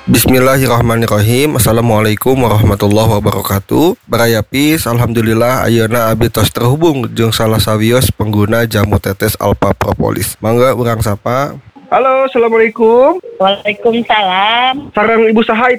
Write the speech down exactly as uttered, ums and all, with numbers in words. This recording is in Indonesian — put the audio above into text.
Bismillahirrahmanirrahim. Assalamualaikum warahmatullahi wabarakatuh. Barayapis, alhamdulillah ayeuna abdi tos terhubung jeung salah sawios pengguna jamu tetes Alpha Propolis. Mangga urang sapa. Halo, assalamualaikum. Waalaikumsalam. Sareng Ibu saha